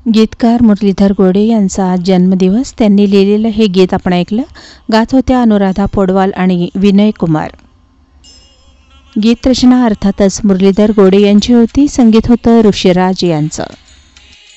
गीतकार मुरलीधर गोडे यांचा आज जन्मदिवस. त्यांनी लिहिलेलं हे गीत आपण ऐकलं. गात होत्या अनुराधा पौडवाल आणि विनय कुमार. गीत रचना अर्थातच मुरलीधर गोडे यांची होती. संगीत होतं ऋषिराज यांचं.